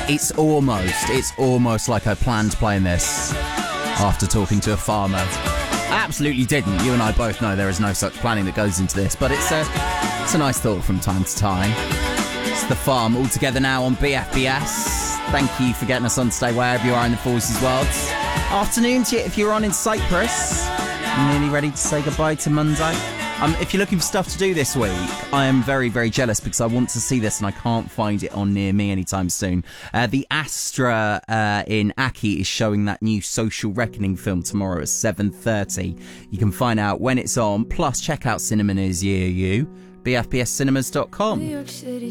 It's almost like I planned playing this after talking to a farmer. I absolutely didn't. You and I both know there is no such planning that goes into this, but it's a nice thought from time to time. It's The Farm, all together now on BFBS. Thank you for getting us on today, wherever you are in the Forces world. Afternoon to you if you're on in Cyprus. Nearly ready to say goodbye to Monday. If you're looking for stuff to do this week, I am very, very jealous because I want to see this and I can't find it on near me anytime soon. The Astra in Aki is showing that new Social Reckoning film tomorrow at 7:30. You can find out when it's on, plus check out Cinema Near You, bfbscinemas.com.